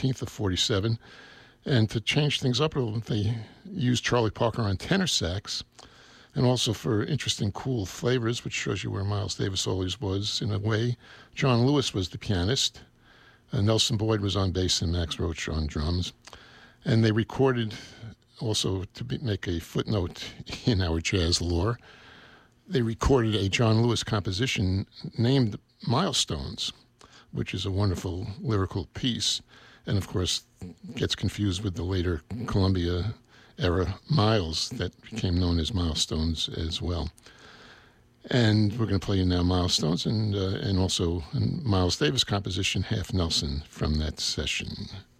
19th of 47. And to change things up a little, they used Charlie Parker on tenor sax, and also for interesting, cool flavors, which shows you where Miles Davis always was in a way. John Lewis was the pianist. Nelson Boyd was on bass and Max Roach on drums. And they recorded, also make a footnote in our jazz lore, they recorded a John Lewis composition named Milestones, which is a wonderful lyrical piece, and of course gets confused with the later Columbia-era Miles that became known as Milestones as well. And we're going to play you now Milestones and also a Miles Davis composition, Half Nelson, from that session.